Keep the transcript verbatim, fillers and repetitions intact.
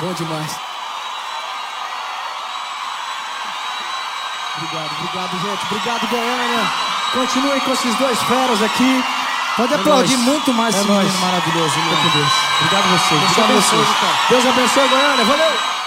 Bom demais. Obrigado, obrigado, gente. Obrigado, Goiânia. Continuem com esses dois feras aqui. Pode é aplaudir nóis. muito mais é esse nóis. menino maravilhoso. Fica com Deus. Obrigado a vocês. Deus Obrigado a abençoe, vocês. cara. Deus abençoe, Goiânia. Valeu!